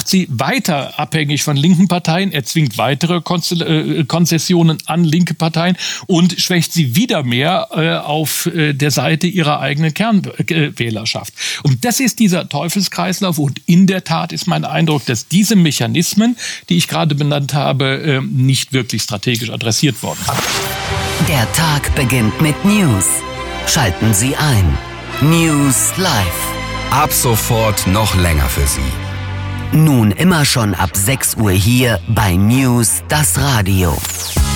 macht sie weiter abhängig von linken Parteien. Er zwingt weitere Konzessionen an linke Parteien und schwächt sie wieder mehr auf der Seite ihrer eigenen Kernwählerschaft. Und das ist dieser Teufelskreislauf. Und in der Tat ist mein Eindruck, dass diese Mechanismen, die ich gerade benannt habe, nicht wirklich strategisch adressiert worden sind. Der Tag beginnt mit News. Schalten Sie ein. News Live. Ab sofort noch länger für Sie. Nun immer schon ab 6 Uhr hier bei News, das Radio.